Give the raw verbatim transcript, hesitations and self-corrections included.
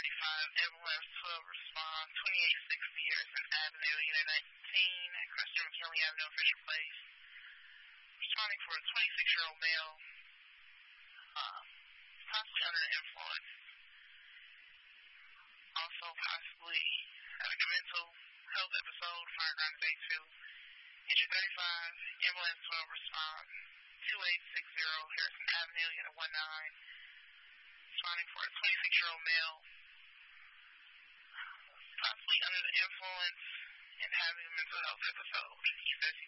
thirty-five, ambulance twelve response, twenty-eight sixty Harrison Avenue, Unit nineteen, Christian McKinley Avenue, Fisher Place. Responding for a twenty-six-year-old male, uh, possibly under the influence. Also possibly having a mental health episode, fireground day two. Engine thirty-five, ambulance twelve response, twenty-eight sixty Harrison Avenue, Unit nineteen. Responding for a twenty-six-year-old male, possibly under the influence and having a mental health episode. He says